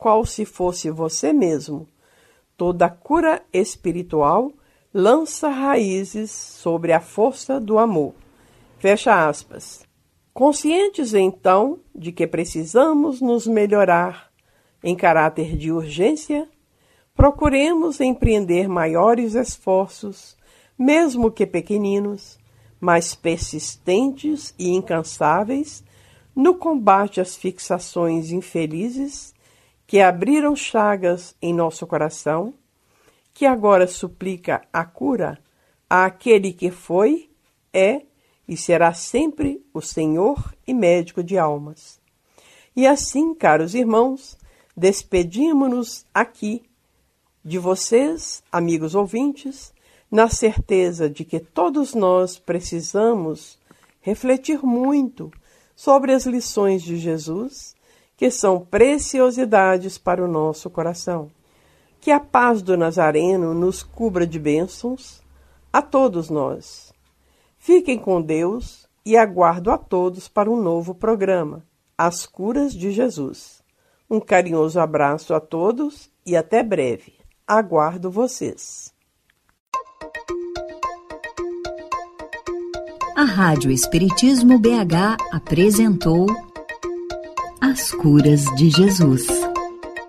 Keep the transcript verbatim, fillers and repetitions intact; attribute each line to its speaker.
Speaker 1: qual se fosse você mesmo. Toda cura espiritual lança raízes sobre a força do amor. Fecha aspas. Conscientes, então, de que precisamos nos melhorar em caráter de urgência, procuremos empreender maiores esforços, mesmo que pequeninos, mas persistentes e incansáveis, no combate às fixações infelizes que abriram chagas em nosso coração, que agora suplica a cura àquele que foi, é e será sempre o Senhor e médico de almas. E assim, caros irmãos, despedimo-nos aqui de vocês, amigos ouvintes, na certeza de que todos nós precisamos refletir muito sobre as lições de Jesus, que são preciosidades para o nosso coração. Que a paz do Nazareno nos cubra de bênçãos a todos nós. Fiquem com Deus e aguardo a todos para um novo programa, As Curas de Jesus. Um carinhoso abraço a todos e até breve. Aguardo vocês.
Speaker 2: A Rádio Espiritismo B H apresentou As Curas de Jesus.